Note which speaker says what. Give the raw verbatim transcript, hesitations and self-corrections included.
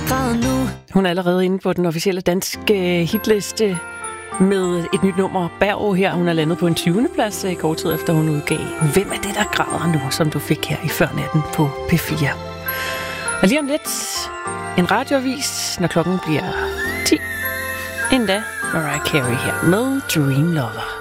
Speaker 1: græder nu.
Speaker 2: Hun er allerede inde på den officielle danske hitliste med et nyt nummer, Berg her. Hun er landet på en tyvende plads kort tid efter hun udgav Hvem er det, der græder nu, som du fik her i Førnatten på P fire. Og lige om lidt en radioavis, når klokken bliver ti. Endda Mariah Carey her med Dream Lover.